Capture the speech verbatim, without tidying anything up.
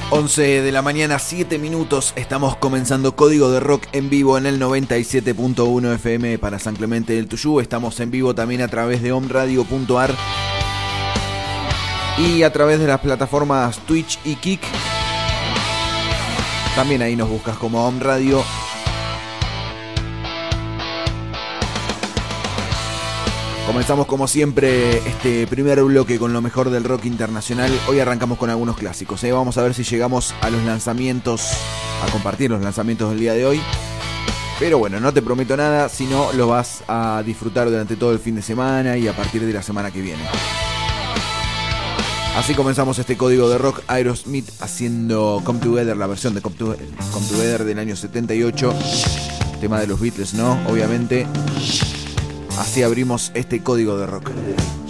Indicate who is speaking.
Speaker 1: once de la mañana, siete minutos, estamos comenzando Código de Rock en vivo en el noventa y siete punto uno F M para San Clemente del Tuyú. Estamos en vivo también a través de omradio punto ar y a través de las plataformas Twitch y Kick. También ahí nos buscas como Om Radio. Comenzamos como siempre este primer bloque con lo mejor del rock internacional. Hoy arrancamos con algunos clásicos, ¿eh? Vamos a ver si llegamos a los lanzamientos, a compartir los lanzamientos del día de hoy. Pero bueno, no te prometo nada, si no lo vas a disfrutar durante todo el fin de semana y a partir de la semana que viene. Así comenzamos este Código de Rock. Aerosmith haciendo Come Together, la versión de Come Together del año setenta y ocho. Tema de los Beatles, ¿no? Obviamente. Así abrimos este Código de Rock.